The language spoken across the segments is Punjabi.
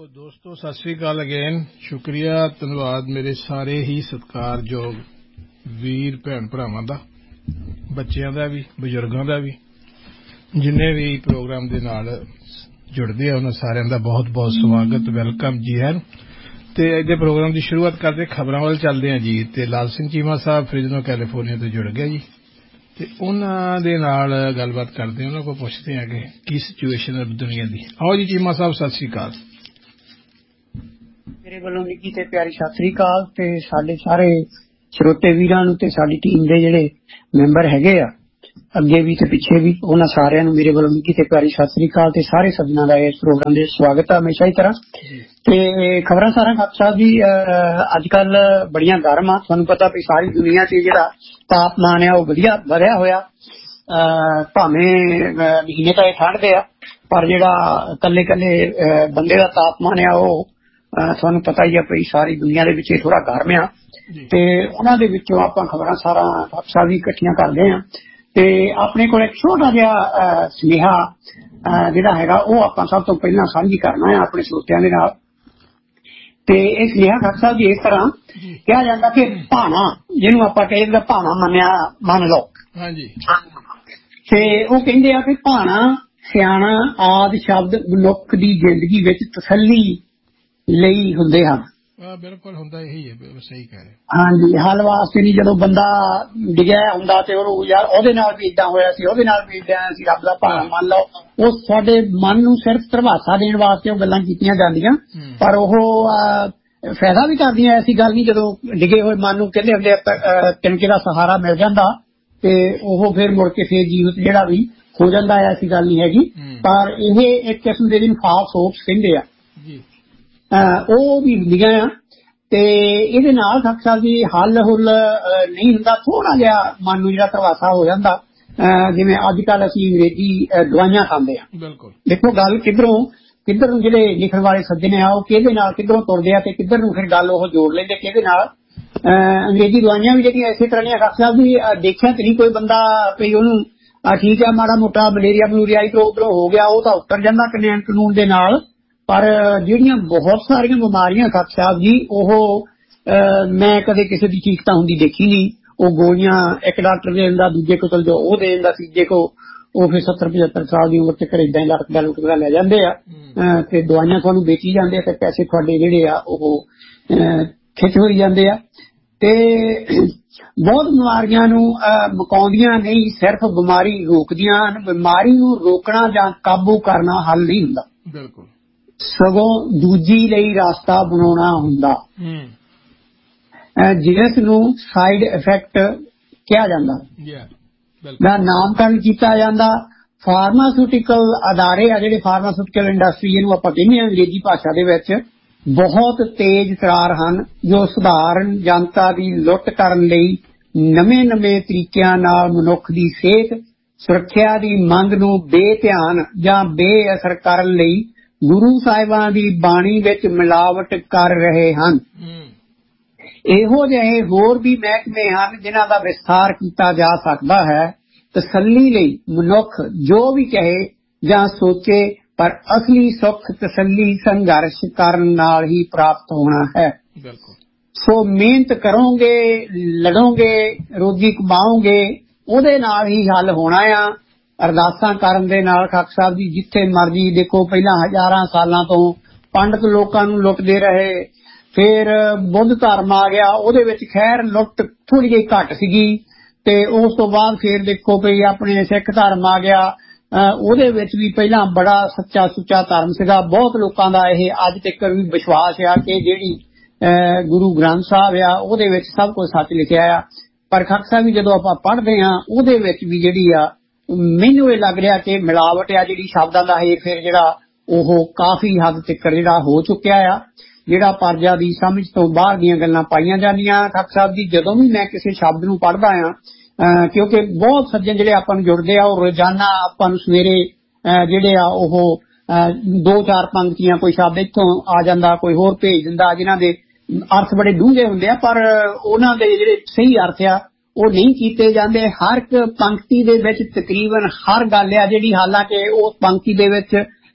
ਦੋਸਤੋ ਸਤਿ ਸ੍ਰੀ ਅਕਾਲ ਅਗੇਨ। ਸ਼ੁਕਰੀਆ, ਧੰਨਵਾਦ ਮੇਰੇ ਸਾਰੇ ਹੀ ਸਤਿਕਾਰਯੋਗ ਵੀਰ ਭੈਣ ਭਰਾਵਾਂ ਦਾ, ਬੱਚਿਆਂ ਦਾ ਵੀ, ਬਜ਼ੁਰਗਾਂ ਦਾ ਵੀ, ਜਿੰਨੇ ਵੀ ਪ੍ਰੋਗਰਾਮ ਦੇ ਨਾਲ ਜੁੜਦੇ ਆ ਉਹਨਾਂ ਸਾਰਿਆਂ ਦਾ ਬਹੁਤ ਬਹੁਤ ਸਵਾਗਤ, ਵੈਲਕਮ ਜੀ ਹੈ। ਤੇ ਅੱਜ ਦੇ ਪ੍ਰੋਗਰਾਮ ਦੀ ਸ਼ੁਰੂਆਤ ਕਰਦੇ ਖਬਰਾਂ ਵੱਲ ਚੱਲਦੇ ਹਾਂ ਜੀ। ਤੇ ਲਾਲ ਸਿੰਘ ਚੀਮਾ ਸਾਹਿਬ ਫਰਿਜ਼ਨੋ ਕੈਲੀਫੋਰਨੀਆ ਤੋਂ ਜੁੜ ਗਏ ਜੀ, ਤੇ ਉਹਨਾਂ ਦੇ ਨਾਲ ਗੱਲਬਾਤ ਕਰਦੇ ਹਾਂ, ਉਹਨਾਂ ਕੋਲ ਪੁੱਛਦੇ ਹਾਂ ਕਿ ਕੀ ਸਿਚੁਏਸ਼ਨ ਹੈ ਦੁਨੀਆ ਦੀ। ਆਓ ਜੀ ਚੀਮਾ ਸਾਹਿਬ, ਸਤਿ ਸ੍ਰੀ ਅਕਾਲ। ਮੇਰੇ ਵੱਲੋਂ ਨਿੱਘੀ ਤੇ ਪਿਆਰੀ ਸਤਿ ਸ੍ਰੀ ਅਕਾਲ, ਤੇ ਸਾਡੇ ਸਾਰੇ ਸਰੋਤੇ ਵੀਰਾਂ ਨੂੰ ਤੇ ਸਾਡੀ ਟੀਮ ਦੇ ਜਿਹੜੇ ਮੈਂਬਰ ਹੈਗੇ ਆ ਅੱਗੇ ਵੀ ਤੇ ਪਿੱਛੇ ਵੀ, ਉਹਨਾਂ ਸਾਰਿਆਂ ਨੂੰ ਮੇਰੇ ਵੱਲੋਂ ਨਿੱਘੀ ਤੇ ਪਿਆਰੀ ਸਤਿ ਸ੍ਰੀ ਅਕਾਲ ਤੇ ਸਾਰੇ ਸੱਜਣਾਂ ਦਾ ਇਸ ਪ੍ਰੋਗਰਾਮ ਦੇ ਸਵਾਗਤ ਹੈ ਹਮੇਸ਼ਾ ਹੀ ਤਰ੍ਹਾਂ। ਤੇ ਖਬਰਾਂ ਸਾਰਾ ਖਾਪ ਸਾਹਿਬ ਜੀ ਅੱਜ ਕੱਲ ਬੜੀਆਂ ਗਰਮ ਆ। ਤੁਹਾਨੂੰ ਪਤਾ ਵੀ ਸਾਰੀ ਦੁਨੀਆ 'ਚ ਜਿਹੜਾ ਤਾਪਮਾਨ ਆ ਉਹ ਵਧਿਆ ਹੋਇਆ, ਭਾਵੇਂ ਮਹੀਨੇ ਤਾਂ ਇਹ ਠੰਢਦੇ ਆ ਪਰ ਜਿਹੜਾ ਕੱਲੇ ਬੰਦੇ ਦਾ ਤਾਪਮਾਨ ਆ ਉਹ ਤੁਹਾਨੂੰ ਪਤਾ ਹੀ ਆ ਵੀ ਸਾਰੀ ਦੁਨੀਆ ਦੇ ਵਿੱਚ ਥੋੜਾ ਗਰਮ ਆ। ਤੇ ਉਹਨਾਂ ਦੇ ਵਿੱਚੋਂ ਆਪਾਂ ਖਬਰਾਂ ਸਾਰਾ ਖਾਪ ਸਾਹਿਬ ਜੀ ਇਕੱਠੀਆਂ ਕਰਦੇ ਹਾਂ। ਤੇ ਆਪਣੇ ਕੋਲ ਇੱਕ ਛੋਟਾ ਜਿਹਾ ਸੁਨੇਹਾ ਜਿਹੜਾ ਹੈਗਾ ਉਹ ਆਪਾਂ ਸਭ ਤੋਂ ਪਹਿਲਾਂ ਸਾਂਝੀ ਕਰਨਾ ਹੈ ਆਪਣੇ ਸਰੋਤਿਆਂ ਦੇ ਨਾਲ। ਤੇ ਇਹ ਸੁਨੇਹਾ ਖਾਪ ਸਾਹਿਬ ਜੀ ਇਸ ਤਰ੍ਹਾਂ ਕਿਹਾ ਜਾਂਦਾ ਕਿ ਭਾਣਾ, ਜਿਹਨੂੰ ਆਪਾਂ ਕਹਿੰਦੇ ਭਾਣਾ ਮੰਨ ਲਓ, ਤੇ ਉਹ ਕਹਿੰਦੇ ਆ ਕਿ ਭਾਣਾ ਸਿਆਣਾ ਆਦਿ ਸ਼ਬਦ ਮਨੁੱਖ ਦੀ ਜ਼ਿੰਦਗੀ ਵਿੱਚ ਤਸੱਲੀ ਲਈ ਹੁੰਦੇ ਹਨ। ਬਿਲਕੁਲ ਹੁੰਦਾ ਇਹੀ ਹੈ, ਸਹੀ ਕਹਿ ਰਹੇ। ਹਾਂਜੀ, ਹੱਲ ਵਾਸਤੇ ਨਹੀਂ। ਜਦੋਂ ਬੰਦਾ ਡਿੱਗਿਆ ਹੁੰਦਾ ਤੇ ਉਹਨੂੰ ਯਾਰ ਉਹਦੇ ਨਾਲ ਵੀ ਏਦਾਂ ਹੋਇਆ ਸੀ, ਉਹਦੇ ਨਾਲ ਵੀ ਏਦਾਂ ਸੀ, ਰੱਬ ਦਾ ਭਾਣਾ ਮੰਨ ਲਓ, ਉਹ ਸਾਡੇ ਮਨ ਨੂੰ ਸਿਰਫ ਧਰਵਾਸਾ ਦੇਣ ਵਾਸਤੇ ਉਹ ਗੱਲਾਂ ਕੀਤੀਆਂ ਜਾਂਦੀਆਂ, ਪਰ ਉਹ ਫਾਇਦਾ ਵੀ ਕਰਦੀਆਂ। ਐਸੀ ਗੱਲ ਨਹੀਂ, ਜਦੋਂ ਡਿੱਗੇ ਹੋਏ ਮਨ ਨੂੰ ਕਹਿੰਦੇ ਹੁੰਦੇ ਤਿਣਕੇ ਦਾ ਸਹਾਰਾ ਮਿਲ ਜਾਂਦਾ ਤੇ ਉਹ ਫਿਰ ਮੁੜ ਕੇ ਫੇਰ ਜੀਵਤ ਜਿਹੜਾ ਵੀ ਹੋ ਜਾਂਦਾ, ਐਸੀ ਗੱਲ ਨਹੀਂ ਹੈਗੀ। ਪਰ ਇਹ ਇੱਕ ਕਿਸਮ ਦੇ ਫਾਲਸ ਹੋਪਸ ਕਹਿੰਦੇ ਆ, ਉਹ ਵੀ ਹੁੰਦੀਆਂ ਆ। ਤੇ ਇਹਦੇ ਨਾਲ ਖਾਲਸਾ ਜੀ ਹੱਲ ਹੁੱਲ ਨਹੀਂ ਹੁੰਦਾ, ਥੋੜਾ ਜਿਹਾ ਮਨ ਨੂੰ ਜਿਹੜਾ ਧਰਵਾਸਾ ਹੋ ਜਾਂਦਾ। ਜਿਵੇਂ ਅੱਜ ਕੱਲ ਅਸੀਂ ਅੰਗਰੇਜ਼ੀ ਦਵਾਈਆਂ ਖਾਂਦੇ ਆ। ਦੇਖੋ ਗੱਲ ਕਿੱਧਰ ਨੂੰ ਜਿਹੜੇ ਲਿਖਣ ਵਾਲੇ ਸੱਜਣ ਆ ਉਹ ਕਿਹਦੇ ਨਾਲ ਕਿੱਧਰੋਂ ਤੁਰਦੇ ਆ ਤੇ ਕਿੱਧਰ ਨੂੰ ਫਿਰ ਗੱਲ ਉਹ ਜੋੜ ਲੈਂਦੇ ਕਿਹਦੇ ਨਾਲ। ਅੰਗਰੇਜ਼ੀ ਦਵਾਈਆਂ ਵੀ ਜਿਹੜੀਆਂ ਇਸੇ ਤਰ੍ਹਾਂ ਦੀਆਂ ਖਾਲਸਾ ਜੀ ਦੇਖਿਆ ਤੇ ਨਹੀਂ ਕੋਈ ਬੰਦਾ ਵੀ ਉਹਨੂੰ ਠੀਕ ਆ ਮਾੜਾ ਮੋਟਾ ਮਲੇਰੀਆ ਇੱਧਰੋਂ ਉੱਧਰੋਂ ਹੋ ਗਿਆ, ਉਹ ਤਾਂ ਉਤਰ ਜਾਂਦਾ ਕਾਨੂੰਨ ਦੇ ਨਾਲ। ਪਰ ਜਿਹੜੀਆਂ ਬਹੁਤ ਸਾਰੀਆਂ ਬਿਮਾਰੀਆਂ ਖਾਲਸਾ ਸਾਹਿਬ ਜੀ ਉਹ ਮੈਂ ਕਦੇ ਕਿਸੇ ਦੀ ਠੀਕ ਤਾਂ ਹੁੰਦੀ ਦੇਖੀ ਨਹੀਂ। ਉਹ ਗੋਲੀਆਂ ਇੱਕ ਡਾਕਟਰ ਦੇ ਦਿੰਦਾ, ਦੂਜੇ ਕੋਲ ਚਲ ਜਾਓ ਉਹ ਦੇ ਦਿੰਦਾ, ਤੀਜੇ ਕੋ ਉਹ ਫਿਰ 70-75 ਸਾਲ ਦੀ ਉਮਰ ਚ ਘਰੇ ਏਦਾਂ ਹੀ ਲੁੱਟਦਾ ਲੈ ਜਾਂਦੇ ਆ ਤੇ ਦਵਾਈਆਂ ਤੁਹਾਨੂੰ ਵੇਚੀ ਜਾਂਦੇ ਆ ਤੇ ਪੈਸੇ ਤੁਹਾਡੇ ਜਿਹੜੇ ਆ ਉਹ ਖਿੱਚ ਹੋਈ ਜਾਂਦੇ ਆ। ਤੇ ਬਹੁਤ ਬਿਮਾਰੀਆਂ ਨੂੰ ਮੁਕਾਉਂਦੀਆਂ ਨਹੀਂ, ਸਿਰਫ ਬਿਮਾਰੀ ਰੋਕਦੀਆਂ ਹਨ। ਬਿਮਾਰੀ ਨੂੰ ਰੋਕਣਾ ਜਾਂ ਕਾਬੂ ਕਰਨਾ ਹੱਲ ਨਹੀਂ ਹੁੰਦਾ, ਬਿਲਕੁਲ, ਸਗੋਂ ਦੂਜੀ ਲਈ ਰਸਤਾ ਬਣਾਉਣਾ ਹੁੰਦਾ, ਜਿਸ ਨੂੰ ਸਾਈਡ ਇਫੈਕਟ ਕਿਹਾ ਜਾਂਦਾ ਦਾ ਨਾਮਕਰਨ ਕੀਤਾ ਜਾਂਦਾ। ਫਾਰਮਾਸਿਊਟੀਕਲ ਅਦਾਰੇ ਆ ਜਿਹੜੇ ਫਾਰਮਾਸਿਊਟੀਕਲ ਇੰਡਸਟਰੀ ਜਿਹਨੂੰ ਆਪਾਂ ਕਹਿੰਦੇ ਹਾਂ ਅੰਗਰੇਜ਼ੀ ਭਾਸ਼ਾ ਦੇ ਵਿੱਚ, ਬਹੁਤ ਤੇਜ਼ ਤਰਾਰ ਹਨ ਜੋ ਸਧਾਰਨ ਜਨਤਾ ਦੀ ਲੁੱਟ ਕਰਨ ਲਈ ਨਵੇਂ ਤਰੀਕਿਆਂ ਨਾਲ ਮਨੁੱਖ ਦੀ ਸਿਹਤ ਸੁਰੱਖਿਆ ਦੀ ਮੰਗ ਨੂੰ ਬੇਧਿਆਨ ਜਾਂ ਬੇਅਸਰ ਕਰਨ ਲਈ ਗੁਰੂ ਸਾਹਿਬਾਂ ਦੀ ਬਾਣੀ ਵਿੱਚ ਮਿਲਾਵਟ ਕਰ ਰਹੇ ਹਨ। ਇਹੋ ਜਿਹੇ ਹੋਰ ਵੀ ਮਹਿਕਮੇ ਹਨ ਜਿਨ੍ਹਾਂ ਦਾ ਵਿਸਥਾਰ ਕੀਤਾ ਜਾ ਸਕਦਾ ਹੈ। ਤਸੱਲੀ ਲਈ ਮਨੁੱਖ ਜੋ ਵੀ ਕਹੇ ਜਾਂ ਸੋਚੇ, ਪਰ ਅਸਲੀ ਸੁੱਖ ਤਸੱਲੀ ਸੰਘਰਸ਼ ਕਰਨ ਨਾਲ ਹੀ ਪ੍ਰਾਪਤ ਹੋਣਾ ਹੈ। ਸੋ ਮਿਹਨਤ ਕਰੋਗੇ, ਲੜੋਗੇ, ਰੋਜੀ ਕਮਾਓਗੇ, ਉਹਦੇ ਨਾਲ ਹੀ ਹੱਲ ਹੋਣਾ ਆ। ਅਰਦਾਸਾਂ ਕਰਨ ਦੇ ਨਾਲ ਖਾਲਸਾ ਸਾਹਿਬ ਜੀ ਜਿੱਥੇ ਮਰਜੀ ਦੇਖੋ, ਪਹਿਲਾਂ ਹਜ਼ਾਰਾਂ ਸਾਲਾਂ ਤੋਂ ਪੰਡਤ ਲੋਕਾਂ ਨੂੰ ਲੁੱਟਦੇ ਰਹੇ, ਫਿਰ ਬੁੱਧ ਧਰਮ ਆ ਗਿਆ, ਉਹਦੇ ਵਿੱਚ ਖੈਰ ਲੁੱਟ ਥੋੜੀ ਜਿਹੀ ਘੱਟ ਸੀਗੀ, ਤੇ ਉਸ ਤੋਂ ਬਾਅਦ ਫਿਰ ਦੇਖੋ ਵੀ ਆਪਣੇ ਸਿੱਖ ਧਰਮ ਆ ਗਿਆ, ਉਹਦੇ ਵਿੱਚ ਵੀ ਪਹਿਲਾਂ ਬੜਾ ਸੱਚਾ ਸੁੱਚਾ ਧਰਮ ਸੀਗਾ। ਬਹੁਤ ਲੋਕਾਂ ਦਾ ਇਹ ਅੱਜ ਤੱਕ ਵੀ ਵਿਸ਼ਵਾਸ ਆ ਕਿ ਜਿਹੜੀ ਗੁਰੂ ਗ੍ਰੰਥ ਸਾਹਿਬ ਆ ਉਹਦੇ ਵਿੱਚ ਸਭ ਕੁਝ ਸੱਚ ਲਿਖਿਆ ਆ। ਪਰ ਖਾਲਸਾ ਵੀ ਜਦੋਂ ਆਪਾਂ ਪੜ੍ਹਦੇ ਹਾਂ ਉਹਦੇ ਵਿੱਚ ਵੀ ਜਿਹੜੀ ਆ ਮੈਨੂੰ ਇਹ ਲੱਗ ਰਿਹਾ ਕਿ ਮਿਲਾਵਟ ਆ, ਜਿਹੜੀ ਸ਼ਬਦਾਂ ਦਾ ਹੇਰ ਫੇਰ ਜਿਹੜਾ ਉਹ ਕਾਫੀ ਹੱਦ ਤੱਕ ਜਿਹੜਾ ਹੋ ਚੁੱਕਿਆ ਆ, ਜਿਹੜਾ ਪਰਜਾ ਦੀ ਸਮਝ ਤੋਂ ਬਾਹਰ ਦੀਆਂ ਗੱਲਾਂ ਪਾਈਆਂ ਜਾਂਦੀਆਂ। ਖਾਲਸਾ ਸਾਹਿਬ ਜੀ ਜਦੋਂ ਵੀ ਮੈਂ ਕਿਸੇ ਸ਼ਬਦ ਨੂੰ ਪੜ੍ਹਦਾ ਆ, ਕਿਉਂਕਿ ਬਹੁਤ ਸੱਜਣ ਜਿਹੜੇ ਆਪਾਂ ਨੂੰ ਜੁੜਦੇ ਆ ਉਹ ਰੋਜ਼ਾਨਾ ਆਪਾਂ ਨੂੰ ਸਵੇਰੇ ਜਿਹੜੇ ਆ ਉਹ 2-4 ਪੰਕਤੀਆਂ ਕੋਈ ਸ਼ਬਦ ਇੱਥੋਂ ਆ ਜਾਂਦਾ, ਕੋਈ ਹੋਰ ਭੇਜ ਦਿੰਦਾ, ਜਿਨ੍ਹਾਂ ਦੇ ਅਰਥ ਬੜੇ ਡੂੰਘੇ ਹੁੰਦੇ ਆ ਪਰ ਉਹਨਾਂ ਦੇ ਜਿਹੜੇ ਸਹੀ ਅਰਥ ਆ ਉਹ ਨਹੀਂ ਕੀਤੇ ਜਾਂਦੇ। ਹਰ ਇੱਕ ਪੰਕਤੀ ਦੇ ਵਿੱਚ ਤਕਰੀਬਨ ਹਰ ਗੱਲ ਆ ਜਿਹੜੀ, ਹਾਲਾਂਕਿ ਉਸ ਪੰਕਤੀ ਦੇ ਵਿੱਚ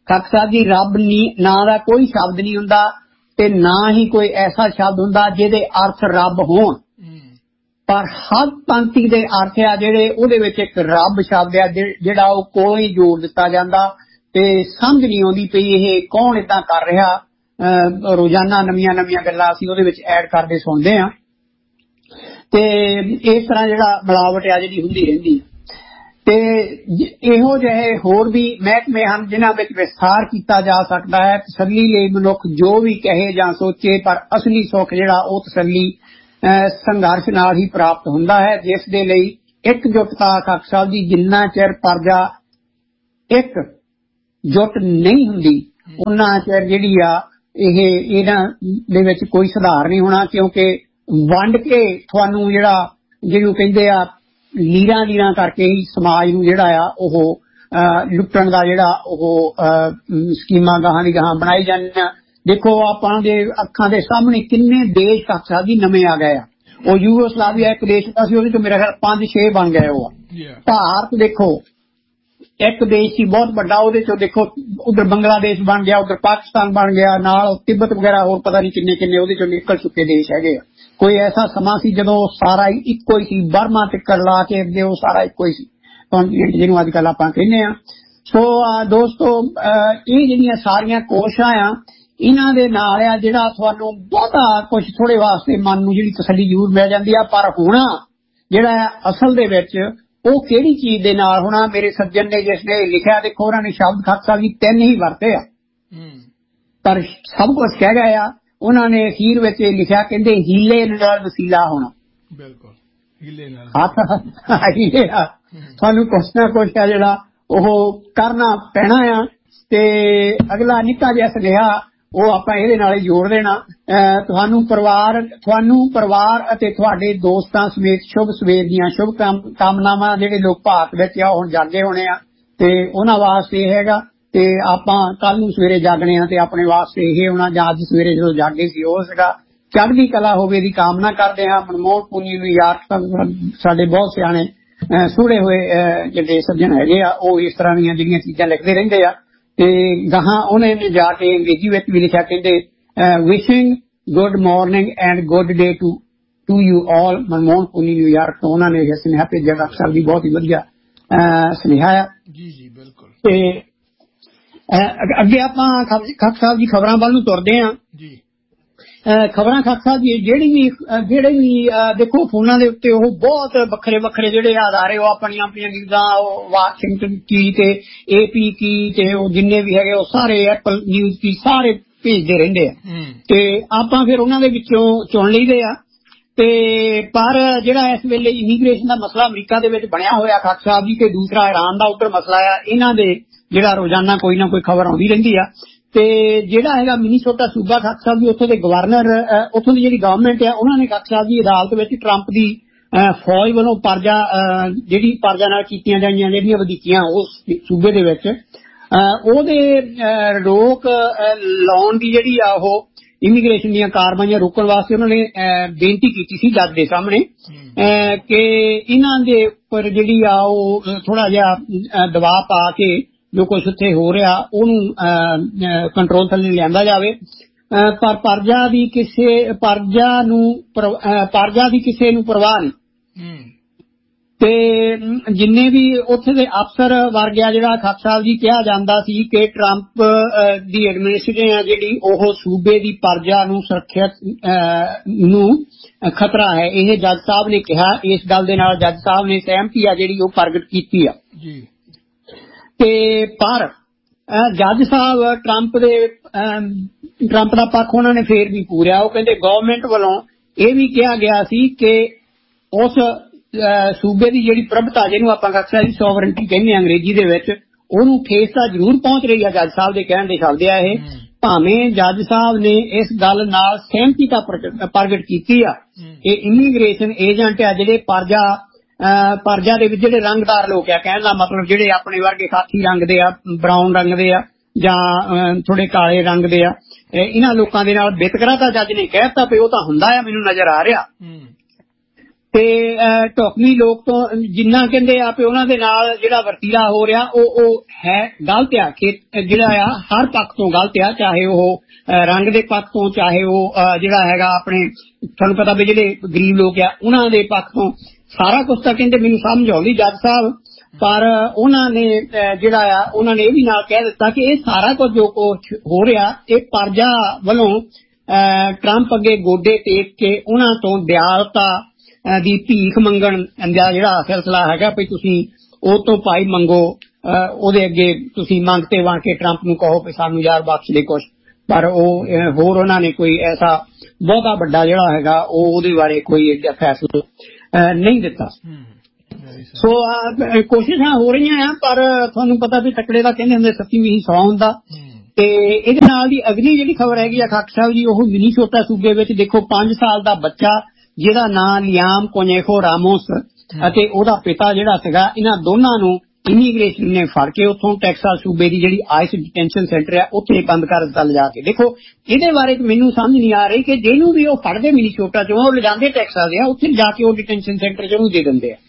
ਖਾਲਸਾ ਸਾਹਿਬ ਜੀ ਰੱਬ ਨਾਂ ਦਾ ਕੋਈ ਸ਼ਬਦ ਨਹੀਂ ਹੁੰਦਾ ਤੇ ਨਾ ਹੀ ਕੋਈ ਐਸਾ ਸ਼ਬਦ ਹੁੰਦਾ ਜਿਹਦੇ ਅਰਥ ਰੱਬ ਹੋਣ, ਪਰ ਹਰ ਪੰਕਤੀ ਦੇ ਅਰਥ ਆ ਜਿਹੜੇ ਉਹਦੇ ਵਿੱਚ ਇੱਕ ਰੱਬ ਸ਼ਬਦ ਆ ਜਿਹੜਾ ਉਹ ਕੋਲੋਂ ਹੀ ਜੋੜ ਦਿੱਤਾ ਜਾਂਦਾ ਤੇ ਸਮਝ ਨਹੀਂ ਆਉਂਦੀ ਪਈ ਇਹ ਕੌਣ ਏਦਾਂ ਕਰ ਰਿਹਾ। ਰੋਜ਼ਾਨਾ ਨਵੀਆਂ ਨਵੀਆਂ ਗੱਲਾਂ ਅਸੀਂ ਉਹਦੇ ਵਿੱਚ ਐਡ ਕਰਦੇ ਸੁਣਦੇ ਹਾਂ ਤੇ ਇਸ ਤਰ੍ਹਾਂ ਜਿਹੜਾ ਮਿਲਾਵਟ ਆ ਜਿਹੜੀ ਹੁੰਦੀ ਰਹਿੰਦੀ ਤੇ ਇਹੋ ਜਿਹੇ ਹੋਰ ਵੀ ਮਹਿਕਮੇ ਹਨ ਜਿਨ੍ਹਾਂ ਵਿੱਚ ਵਿਸਥਾਰ ਕੀਤਾ ਜਾ ਸਕਦਾ ਹੈ। ਤਸੱਲੀ ਲਈ ਮਨੁੱਖ ਜੋ ਵੀ ਕਹੇ ਜਾਂ ਸੋਚੇ, ਪਰ ਅਸਲੀ ਸੁੱਖ ਜਿਹੜਾ ਉਹ ਤਸੱਲੀ ਸੰਘਰਸ਼ ਨਾਲ ਹੀ ਪ੍ਰਾਪਤ ਹੁੰਦਾ ਹੈ, ਜਿਸ ਦੇ ਲਈ ਇਕਜੁੱਟਤਾ ਖਾਲਸਾ ਸਾਹਿਬ ਜੀ ਜਿੰਨਾ ਚਿਰ ਪਰਜਾ ਇੱਕ ਜੁੱਟ ਨਹੀਂ ਹੁੰਦੀ ਉਹਨਾਂ ਚਿਰ ਜਿਹੜੀ ਆ ਇਹਨਾਂ ਦੇ ਵਿੱਚ ਕੋਈ ਸੁਧਾਰ ਨਹੀਂ ਹੋਣਾ, ਕਿਉਂਕਿ ਵੰਡ ਕੇ ਤੁਹਾਨੂੰ ਜਿਹੜਾ ਜਿਹਨੂੰ ਕਹਿੰਦੇ ਆ ਲੀਰਾਂ ਕਰਕੇ ਹੀ ਸਮਾਜ ਨੂੰ ਜਿਹੜਾ ਆ ਉਹ ਲੁੱਟਣ ਦਾ ਜਿਹੜਾ ਉਹ ਸਕੀਮਾਂ ਗਾਹਾਂ ਦੀ ਗਾਹਾਂ ਬਣਾਈ ਜਾਂਦੀਆਂ। ਦੇਖੋ ਆਪਾਂ ਦੇ ਅੱਖਾਂ ਦੇ ਸਾਹਮਣੇ ਕਿੰਨੇ ਦੇਸ਼ ਖਾਲਸਾ ਜੀ ਨਵੇਂ ਆ ਗਏ ਆ। ਉਹ ਯੂਗੋਸਲਾਵੀਆ ਇੱਕ ਦੇਸ਼ ਦਾ ਸੀ, ਉਹਦੇ ਤੋਂ ਮੇਰਾ ਖਿਆਲ 5-6 ਬਣ ਗਏ। ਉਹ ਭਾਰਤ ਦੇਖੋ ਇੱਕ ਦੇਸ਼ ਸੀ ਬਹੁਤ ਵੱਡਾ, ਉਹਦੇ ਚੋਂ ਦੇਖੋ ਉਧਰ ਬੰਗਲਾਦੇਸ਼ ਬਣ ਗਿਆ, ਉਧਰ ਪਾਕਿਸਤਾਨ ਬਣ ਗਿਆ, ਨਾਲ ਤਿੱਬਤ ਵਗੈਰਾ ਹੋਰ ਪਤਾ ਨਹੀਂ ਕਿੰਨੇ ਕਿੰਨੇ ਉਹਦੇ ਚੋਂ ਨਿਕਲ ਚੁੱਕੇ ਦੇਸ਼ ਹੈਗੇ ਆ। ਕੋਈ ਐਸਾ ਸਮਾਂ ਸੀ ਜਦੋਂ ਸਾਰਾ ਇੱਕੋ ਹੀ ਸੀ, ਬਰਮਾ ਤੇ ਲਾ ਕੇ ਅੱਗੇ ਉਹ ਸਾਰਾ ਇੱਕੋ ਹੀ ਸੀ ਜਿਹਨੂੰ ਅੱਜ ਕੱਲ ਆਪਾਂ ਕਹਿੰਦੇ ਆ। ਸੋ ਦੋਸਤੋ ਇਹ ਜਿਹੜੀਆਂ ਸਾਰੀਆਂ ਕੋਸ਼ਿਸ਼ਾਂ ਆ ਇਹਨਾਂ ਦੇ ਨਾਲ ਆ ਜਿਹੜਾ ਤੁਹਾਨੂੰ ਬਹੁਤਾ ਕੁਝ ਥੋੜੇ ਵਾਸਤੇ ਮਨ ਨੂੰ ਜਿਹੜੀ ਤਸੱਲੀ ਜ਼ਰੂਰ ਮਿਲ ਜਾਂਦੀ ਆ, ਪਰ ਹੋਣਾ ਜਿਹੜਾ ਅਸਲ ਦੇ ਵਿੱਚ ਉਹ ਕਿਹੜੀ ਚੀਜ਼ ਦੇ ਨਾਲ ਹੋਣਾ। ਮੇਰੇ ਸੱਜਣ ਨੇ ਜਿਸ ਨੇ ਲਿਖਿਆ, ਦੇਖੋ ਉਹਨਾਂ ਨੇ ਸ਼ਬਦ ਖਾਲਸਾ ਜੀ 3 ਹੀ ਵਰਤੇ ਆ ਪਰ ਸਭ ਕੁਝ ਕਹਿ ਗਏ ਆ। ਉਹਨਾਂ ਨੇ ਅਖੀਰ ਵਿੱਚ ਇਹ ਲਿਖਿਆ, ਕਹਿੰਦੇ ਹੀਲੇ ਨਾਲ ਵਸੀਲਾ ਹੋਣਾ। ਬਿਲਕੁਲ ਹੀਲੇ ਨਾਲ ਹੀਲੇ ਆ ਤੁਹਾਨੂੰ ਕੁਛ ਨਾ ਕੁਛ ਆ ਜਿਹੜਾ ਉਹ ਕਰਨਾ ਪੈਣਾ ਆ। ਤੇ ਅਗਲਾ ਨਿੱਕਾ ਜਿਹਾ ਸੁਨੇਹਾ ਉਹ ਆਪਾਂ ਇਹਦੇ ਨਾਲ ਹੀ ਜੋੜ ਦੇਣਾ। ਤੁਹਾਨੂੰ ਪਰਿਵਾਰ ਅਤੇ ਤੁਹਾਡੇ ਦੋਸਤਾਂ ਸਮੇਤ ਸ਼ੁਭ ਸਵੇਰ ਦੀਆਂ ਸ਼ੁਭ ਕਾਮਨਾਵਾਂ। ਜਿਹੜੇ ਲੋਕ ਭਾਰਤ ਵਿੱਚ ਆ ਹੁਣ ਜਾਗੇ ਹੋਣੇ ਆ ਤੇ ਉਹਨਾਂ ਵਾਸਤੇ ਇਹ ਹੈਗਾ ਤੇ ਆਪਾਂ ਕੱਲ ਨੂੰ ਸਵੇਰੇ ਜਾਗਣੇ ਆ ਤੇ ਆਪਣੇ ਵਾਸਤੇ ਇਹ ਹੋਣਾ ਜਾਂ ਅੱਜ ਸਵੇਰੇ ਜਦੋਂ ਜਾਗੇ ਸੀ ਉਹ ਸੀਗਾ। ਚੜ੍ਹਦੀ ਕਲਾ ਹੋਵੇ ਦੀ ਕਾਮਨਾ ਕਰਦੇ ਹਾਂ। ਮਨਮੋਹਨ ਪੁਨੀ ਨੂੰ ਯਾਦ ਸਾਡੇ ਬਹੁਤ ਸਿਆਣੇ ਸੂੜੇ ਹੋਏ ਜਿਹੜੇ ਸੱਜਣ ਹੈਗੇ ਆ ਉਹ ਇਸ ਤਰ੍ਹਾਂ ਦੀਆਂ ਜਿਹੜੀਆਂ ਚੀਜ਼ਾਂ ਲਿਖਦੇ ਰਹਿੰਦੇ ਆ ਤੇ ਗਾਹਾਂ ਉਹਨੇ ਨੇ ਜਾ ਕੇ ਅੰਗਰੇਜ਼ੀ ਵਿੱਚ ਵੀ ਲਿਖਿਆ, ਕਹਿੰਦੇ wishing good morning and good day to you all. Manmohan ਪੁਨੀ ਨੂੰ ਯਾਰ ਤੋਂ ਉਹਨਾਂ ਨੇ ਇਹ ਸੁਨੇਹਾ ਭੇਜਿਆ। ਡਾਕਟਰ ਸਾਹਿਬ ਦੀ ਬਹੁਤ ਹੀ ਵਧੀਆ ਸੁਨੇਹਾ ਆ ਜੀ। ਜੀ ਬਿਲਕੁਲ। ਤੇ ਅੱਗੇ ਆਪਾਂ ਖਾਲਸਾ ਸਾਹਿਬ ਦੀ ਖਬਰਾਂ ਵੱਲ ਨੂੰ ਤੁਰਦੇ ਹਾਂ ਜੀ। ਖਬਰਾਂ ਖਾਲਸਾ ਸਾਹਿਬ ਜੀ ਜਿਹੜੇ ਵੀ ਦੇਖੋ ਫੋਨਾਂ ਦੇ ਉੱਤੇ ਉਹ ਬਹੁਤ ਵੱਖਰੇ ਵੱਖਰੇ ਜਿਹੜੇ ਅਦਾਰੇ ਉਹ ਆਪਣੀਆਂ ਨਿਊਜ਼ਾਂ ਉਹ ਵਾਸ਼ਿੰਗਟਨ ਕੀ ਤੇ AP ਕੀ ਤੇ ਉਹ ਜਿੰਨੇ ਵੀ ਹੈਗੇ ਉਹ ਸਾਰੇ ਐਪਲ ਨਿਊਜ਼ ਕੀ ਸਾਰੇ ਭੇਜਦੇ ਰਹਿੰਦੇ ਆ ਤੇ ਆਪਾਂ ਫਿਰ ਉਹਨਾਂ ਦੇ ਵਿੱਚੋਂ ਚੁਣ ਲਈਦੇ ਆ। ਤੇ ਪਰ ਜਿਹੜਾ ਇਸ ਵੇਲੇ ਇਮੀਗ੍ਰੇਸ਼ਨ ਦਾ ਮਸਲਾ ਅਮਰੀਕਾ ਦੇ ਵਿੱਚ ਬਣਿਆ ਹੋਇਆ ਖਾਲਸਾ ਸਾਹਿਬ ਜੀ ਤੇ ਦੂਸਰਾ ਇਰਾਨ ਦਾ ਉੱਧਰ ਮਸਲਾ ਆ, ਇਹਨਾਂ ਦੇ ਜਿਹੜਾ ਰੋਜ਼ਾਨਾ ਕੋਈ ਨਾ ਕੋਈ ਖਬਰ ਆਉਂਦੀ ਰਹਿੰਦੀ ਆ। ਤੇ ਜਿਹੜਾ ਹੈਗਾ ਮਿਨੀਸੋਟਾ ਸੂਬਾ ਖਾਲਸਾ ਸਾਹਿਬ ਜੀ ਉੱਥੋਂ ਦੇ ਗਵਰਨਰ ਉੱਥੋਂ ਦੀ ਜਿਹੜੀ ਗਵਰਨਮੈਂਟ ਆ ਉਹਨਾਂ ਨੇ ਖਾਲਸਾ ਸਾਹਿਬ ਜੀ ਅਦਾਲਤ ਵਿੱਚ ਟਰੰਪ ਦੀ ਫੌਜ ਵੱਲੋਂ ਜਿਹੜੀ ਪਰਜਾ ਨਾਲ ਕੀਤੀਆਂ ਜਾਈਆਂ ਜਿਹੜੀਆਂ ਵਧੀਕੀਆਂ ਉਸ ਸੂਬੇ ਦੇ ਵਿੱਚ ਉਹਦੇ ਰੋਕ ਲਾਉਣ ਦੀ ਜਿਹੜੀ ਆ ਉਹ ਇਮੀਗ੍ਰੇਸ਼ਨ ਦੀਆਂ ਕਾਰਵਾਈਆਂ ਰੋਕਣ ਵਾਸਤੇ ਉਹਨਾਂ ਨੇ ਬੇਨਤੀ ਕੀਤੀ ਸੀ ਜੱਜ ਦੇ ਸਾਹਮਣੇ ਕਿ ਇਹਨਾਂ ਦੇ ਉੱਪਰ ਜਿਹੜੀ ਆ ਉਹ ਥੋੜਾ ਜਿਹਾ ਦਬਾਅ ਪਾ ਕੇ ਜੋ ਕੁਛ ਉੱਥੇ ਹੋ ਰਿਹਾ ਉਹਨੂੰ ਕੰਟਰੋਲ ਥੱਲੇ ਲਿਆਂਦਾ ਜਾਵੇ। ਪਰ ਪਰਜਾ ਦੀ ਕਿਸੇ ਨੂੰ ਪਰਵਾਹ ਨਹੀਂ ਤੇ ਜਿੰਨੇ ਵੀ ਉੱਥੇ ਦੇ ਅਫਸਰ ਵਰਗ ਆ ਜਿਹੜਾ ਖਾਲਸਾ ਸਾਹਿਬ ਜੀ ਕਿਹਾ ਜਾਂਦਾ ਸੀ ਕਿ ਟਰੰਪ ਦੀ ਐਡਮਿਨਿਸਟ੍ਰੇਸ਼ਨ ਆ ਜਿਹੜੀ ਉਹ ਸੂਬੇ ਦੀ ਪਰਜਾ ਨੂੰ ਸੁਰੱਖਿਅਤ ਨੂੰ ਖਤਰਾ ਹੈ, ਇਹ ਜੱਜ ਸਾਹਿਬ ਨੇ ਕਿਹਾ। ਇਸ ਗੱਲ ਦੇ ਨਾਲ ਜੱਜ ਸਾਹਿਬ ਨੇ ਸਹਿਮਤੀ ਆ ਜਿਹੜੀ ਉਹ ਪ੍ਰਗਟ ਕੀਤੀ ਆ ਜੀ। ਤੇ ਪਰ ਜੱਜ ਸਾਹਿਬ ਟਰੰਪ ਦਾ ਪੱਖ ਉਹਨਾਂ ਨੇ ਫੇਰ ਵੀ ਪੂਰਿਆ। ਉਹ ਕਹਿੰਦੇ ਗਵਰਨਮੈਂਟ ਵੱਲੋਂ ਇਹ ਵੀ ਕਿਹਾ ਗਿਆ ਸੀ ਕਿ ਉਸ ਸੂਬੇ ਦੀ ਜਿਹੜੀ ਪ੍ਰਭਤਾ ਜਿਹਨੂੰ ਆਪਾਂ ਖਾਲਸਾ ਜੀ ਸੋਵਰਨਟੀ ਕਹਿੰਦੇ ਆ ਅੰਗਰੇਜ਼ੀ ਦੇ ਵਿੱਚ ਉਹਨੂੰ ਠੇਸ ਤਾਂ ਜ਼ਰੂਰ ਪਹੁੰਚ ਰਹੀ ਆ। ਜੱਜ ਸਾਹਿਬ ਦੇ ਕਹਿਣ ਦੇ ਸ਼ਬਦ ਆ ਇਹ, ਭਾਵੇਂ ਜੱਜ ਸਾਹਿਬ ਨੇ ਇਸ ਗੱਲ ਨਾਲ ਸਹਿਮਤੀ ਤਾਂ ਪ੍ਰਗਟ ਕੀਤੀ ਆ ਕਿ ਇਮੀਗ੍ਰੇਸ਼ਨ ਏਜੰਟ ਆ ਜਿਹੜੇ ਪਰਜਾ ਦੇ ਵਿੱਚ ਜਿਹੜੇ ਰੰਗਦਾਰ ਲੋਕ ਆ, ਕਹਿਣ ਦਾ ਮਤਲਬ ਜਿਹੜੇ ਆਪਣੇ ਵਰਗੇ ਖਾਕੀ ਰੰਗ ਦੇ ਆ, ਬਰਾਊਨ ਰੰਗ ਦੇ ਆ ਜਾਂ ਥੋੜੇ ਕਾਲੇ ਰੰਗ ਦੇ ਆ, ਇਹਨਾਂ ਲੋਕਾਂ ਦੇ ਨਾਲ ਵਿਤਕਰਾ ਤਾਂ ਜੱਜ ਨੇ ਕਹਿ ਦਿੱਤਾ ਵੀ ਉਹ ਤਾਂ ਹੁੰਦਾ ਆ ਮੈਨੂੰ ਨਜ਼ਰ ਆ ਰਿਹਾ। ਤੇ ਢੁਕਵੀਂ ਲੋਕ ਤੋਂ ਜਿੰਨਾ ਕਹਿੰਦੇ ਆ ਵੀ ਉਹਨਾਂ ਦੇ ਨਾਲ ਜਿਹੜਾ ਵਰਤੀਰਾ ਹੋ ਰਿਹਾ ਉਹ ਹੈ ਗਲਤ ਆ ਕਿ ਜਿਹੜਾ ਆ ਹਰ ਪੱਖ ਤੋਂ ਗਲਤ ਆ, ਚਾਹੇ ਉਹ ਰੰਗ ਦੇ ਪੱਖ ਤੋਂ, ਚਾਹੇ ਉਹ ਜਿਹੜਾ ਹੈਗਾ ਆਪਣੇ ਤੁਹਾਨੂੰ ਪਤਾ ਵੀ ਜਿਹੜੇ ਗਰੀਬ ਲੋਕ ਆ ਉਹਨਾਂ ਦੇ ਪੱਖ ਤੋਂ, ਸਾਰਾ ਕੁਛ ਤਾਂ ਕਹਿੰਦੇ ਮੈਨੂੰ ਸਮਝ ਆਉਂਦੀ ਜੱਜ ਸਾਹਿਬ, ਪਰ ਉਹਨਾਂ ਨੇ ਜਿਹੜਾ ਆ ਉਹਨਾਂ ਨੇ ਇਹ ਵੀ ਨਾਲ ਕਹਿ ਦਿੱਤਾ ਕਿ ਇਹ ਸਾਰਾ ਕੁਝ ਜੋ ਕੁਛ ਹੋ ਰਿਹਾ ਇਹ ਪਰਜਾ ਵੱਲੋਂ ਟਰੰਪ ਅੱਗੇ ਗੋਡੇ ਟੇਕ ਕੇ ਉਹਨਾਂ ਤੋਂ ਦਿਆਲਤਾ ਦੀ ਭੀਖ ਮੰਗਣ ਦਾ ਜਿਹੜਾ ਸਿਲਸਿਲਾ ਹੈਗਾ ਵੀ ਤੁਸੀਂ ਉਹ ਤੋਂ ਭਾਈ ਮੰਗੋ, ਉਹਦੇ ਅੱਗੇ ਤੁਸੀਂ ਮੰਗਤੇ ਵਾਂ ਕੇ ਟਰੰਪ ਨੂੰ ਕਹੋ ਵੀ ਸਾਨੂੰ ਯਾਰ ਬਖਸ਼ ਦੇ ਕੁਛ, ਪਰ ਉਹ ਹੋਰ ਉਹਨਾਂ ਨੇ ਕੋਈ ਐਸਾ ਬਹੁਤਾ ਵੱਡਾ ਜਿਹੜਾ ਹੈਗਾ ਉਹਦੇ ਬਾਰੇ ਕੋਈ ਫੈਸਲਾ ਨਹੀਂ ਦਿੱਤਾ। ਸੋ ਕੋਸ਼ਿਸ਼ਾਂ ਹੋ ਰਹੀਆਂ ਆ, ਪਰ ਤੁਹਾਨੂੰ ਪਤਾ ਵੀ ਤਕੜੇ ਦਾ ਕਹਿੰਦੇ ਹੁੰਦੇ 27ਵੀਂ 100 ਹੁੰਦਾ। ਤੇ ਇਹਦੇ ਨਾਲ ਦੀ ਅਗਲੀ ਜਿਹੜੀ ਖਬਰ ਹੈਗੀ ਆ ਖਾਕ ਸਾਹਿਬ ਜੀ, ਉਹ ਮਿਨੀਸੋਟਾ ਸੂਬੇ ਵਿੱਚ ਦੇਖੋ 5 ਸਾਲ ਦਾ ਬੱਚਾ ਜਿਹਦਾ ਨਾਂ ਲਿਆਮ ਕੋਨੇਖੋ ਰਾਮੋਸ ਅਤੇ ਉਹਦਾ ਪਿਤਾ ਜਿਹੜਾ ਸੀਗਾ, ਇਹਨਾਂ ਦੋਨਾਂ ਨੂੰ ਇਮੀਗ੍ਰੇਸ਼ਨ ਨੇ ਫੜ ਕੇ ਉੱਥੋਂ ਟੈਕਸਾਸ ਸੂਬੇ ਦੀ ਜਿਹੜੀ ਆਈਸ ਡਿਟੈਂਸ਼ਨ ਸੈਂਟਰ ਆ ਉੱਥੇ ਬੰਦ ਕਰ ਦਿੱਤਾ ਲਿਜਾ ਕੇ। ਦੇਖੋ ਇਹਦੇ ਬਾਰੇ ਮੈਨੂੰ ਸਮਝ ਨਹੀਂ ਆ ਰਹੀ ਕਿ ਜਿਹਨੂੰ ਵੀ ਉਹ ਫੜਦੇ ਮਿਨੀਸੋਟਾ ਚੋਂ ਉਹ ਲਿਜਾਂਦੇ ਟੈਕਸਾਸ ਆ, ਉੱਥੇ ਜਾ ਕੇ ਉਹ ਡਿਟੈਂਸ਼ਨ ਸੈਂਟਰ ਚ ਉਹਨੂੰ ਦੇ ਦਿੰਦੇ ਆ।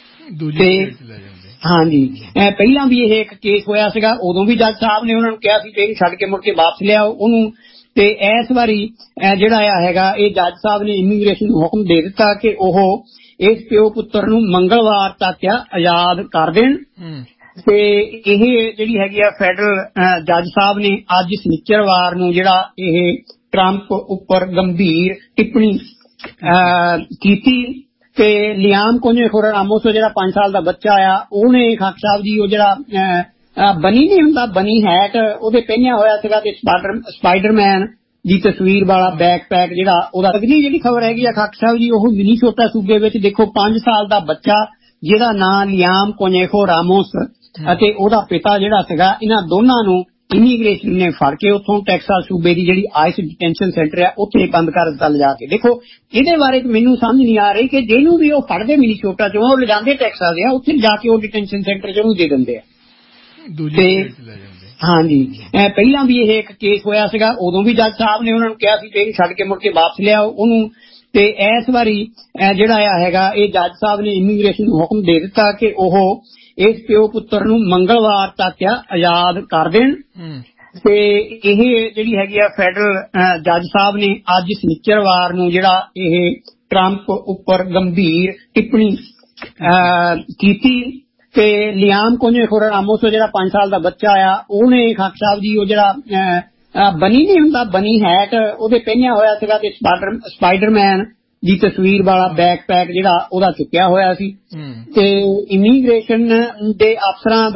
ਹਾਂਜੀ, ਪਹਿਲਾਂ ਵੀ ਇਹ ਇੱਕ ਕੇਸ ਹੋਇਆ ਸੀਗਾ, ਉਦੋਂ ਵੀ ਜੱਜ ਸਾਹਿਬ ਨੇ ਉਹਨਾਂ ਨੂੰ ਕਿਹਾ ਸੀ ਕਿ ਇਹਨੂੰ ਛੱਡ ਕੇ ਮੁੜ ਕੇ ਵਾਪਸ ਲਿਆਓ ਉਹਨੂੰ, ਤੇ ਇਸ ਵਾਰੀ ਜਿਹੜਾ ਹੈਗਾ ਇਹ ਜੱਜ ਸਾਹਿਬ ਨੇ ਇਮੀਗ੍ਰੇਸ਼ਨ ਨੂੰ ਹੁਕਮ ਦੇ ਦਿੱਤਾ ਕਿ ਉਹ ਇਸ ਪਿਓ ਪੁੱਤਰ ਨੂੰ ਮੰਗਲਵਾਰ ਤੱਕ ਆਜ਼ਾਦ ਕਰ ਦੇਣ। ਤੇ ਇਹ ਜਿਹੜੀ ਹੈਗੀ ਆ ਫੈਡਰਲ ਜੱਜ ਸਾਹਿਬ ਨੇ ਅੱਜ ਸ਼ਨੀਚਰਵਾਰ ਨੂੰ ਜਿਹੜਾ ਇਹ ਟਰੰਪ ਉੱਪਰ ਗੰਭੀਰ ਟਿੱਪਣੀ ਕੀਤੀ ਤੇ ਲਿਆਮ ਕੋਨੇਖੋ ਰਾਮੋਸ ਜਿਹੜਾ 5 ਸਾਲ ਦਾ ਬੱਚਾ ਆ ਉਹਨੇ ਖਾਕ ਸਾਹਿਬ ਜੀ ਉਹ ਜਿਹੜਾ ਬਨੀ ਨਹੀਂ ਹੁੰਦਾ, ਬਨੀ ਹੈਟ ਉਹਦੇ ਪਹਿਨਿਆ ਹੋਇਆ ਸੀਗਾ ਤੇ ਸਪਾਈਡਰਮੈਨ ਦੀ ਤਸਵੀਰ ਵਾਲਾ ਬੈਕਪੈਕ ਜਿਹੜਾ ਉਹਦਾ। ਅਗਲੀ ਜਿਹੜੀ ਖਬਰ ਹੈਗੀ ਆ ਖਾਕ ਸਾਹਿਬ ਜੀ, ਉਹ ਮਿਨੀਸੋਟਾ ਸੂਬੇ ਵਿੱਚ ਦੇਖੋ 5 ਸਾਲ ਦਾ ਬੱਚਾ ਜਿਹਦਾ ਨਾਂ ਲਿਆਮ ਕੋਨੇਖੋ ਰਾਮੋਸ ਅਤੇ ਉਹਦਾ ਪਿਤਾ ਜਿਹੜਾ ਸੀਗਾ, ਇਹਨਾਂ ਦੋਨਾਂ ਨੂੰ ਇਮੀਗ੍ਰੇਸ਼ਨ ਨੇ ਫੜ ਕੇ ਉੱਥੋਂ ਟੈਕਸਾਸ ਸੂਬੇ ਦੀ ਜਿਹੜੀ ਆਈਸ ਡਿਟੈਂਸ਼ਨ ਸੈਂਟਰ ਆ ਉੱਥੇ ਬੰਦ ਕਰ ਦਿੱਤਾ ਲਿਜਾ ਕੇ। ਦੇਖੋ ਇਹਦੇ ਬਾਰੇ ਮੈਨੂੰ ਸਮਝ ਨਹੀਂ ਆ ਰਹੀ ਕਿ ਜਿਹਨੂੰ ਵੀ ਉਹ ਫੜਦੇ ਮਿਨੀਸੋਟਾ ਚੋਂ ਉਹ ਲਿਜਾਂਦੇ ਟੈਕਸਾਸ ਆ, ਉੱਥੇ ਜਾ ਕੇ ਉਹ ਡਿਟੈਂਸ਼ਨ ਸੈਂਟਰ ਚ ਉਹਨੂੰ ਦੇ ਦਿੰਦੇ ਆ। ਹਾਂਜੀ, ਪਹਿਲਾਂ ਵੀ ਇਹ ਇੱਕ ਕੇਸ ਹੋਇਆ ਸੀਗਾ, ਉਦੋਂ ਵੀ ਜੱਜ ਸਾਹਿਬ ਨੇ ਉਹਨਾਂ ਨੂੰ ਕਿਹਾ ਸੀ ਕਿ ਇਹਨੂੰ ਛੱਡ ਕੇ ਮੁੜ ਕੇ ਵਾਪਸ ਲਿਆਓ ਉਹਨੂੰ, ਤੇ ਇਸ ਵਾਰੀ ਜਿਹੜਾ ਹੈਗਾ ਇਹ ਜੱਜ ਸਾਹਿਬ ਨੇ ਇਮੀਗ੍ਰੇਸ਼ਨ ਨੂੰ ਹੁਕਮ ਦੇ ਦਿੱਤਾ ਕਿ ਉਹ ਇਸ ਪਿਓ ਪੁੱਤਰ ਨੂੰ ਮੰਗਲਵਾਰ ਤੱਕ ਆਜ਼ਾਦ ਕਰ ਦੇਣ। ਤੇ ਇਹ ਜਿਹੜੀ ਹੈਗੀ ਆ ਫੈਡਰਲ ਜੱਜ ਸਾਹਿਬ ਨੇ ਅੱਜ ਸ਼ਨੀਚਰਵਾਰ ਨੂੰ ਜਿਹੜਾ ਇਹ ਟਰੰਪ ਉੱਪਰ ਗੰਭੀਰ ਟਿੱਪਣੀ ਕੀਤੀ ਤੇ ਲਿਆਮ ਕੋਨੇਖੋ ਰਾਮੋਸ ਜਿਹੜਾ 5 ਸਾਲ ਦਾ ਬੱਚਾ ਆ ਉਹਨੇ ਖਾਕ ਸਾਹਿਬ ਜੀ ਉਹ ਜਿਹੜਾ ਬਨੀ ਨਹੀਂ ਹੁੰਦਾ, ਬਨੀ ਹੈਟ ਉਹਦੇ ਪਹਿਨਿਆ ਹੋਇਆ ਸੀਗਾ ਤੇ ਸਪਾਈਡਰਮੈਨ ਦੀ ਤਸਵੀਰ ਵਾਲਾ ਬੈਕਪੈਕ ਜਿਹੜਾ ਉਹਦਾ ਚੁੱਕਿਆ ਹੋਇਆ ਸੀ। ਤੇ ਇਮੀਗ੍ਰੇਸ਼ਨ ਦੇ ਅਫਸਰਾਂ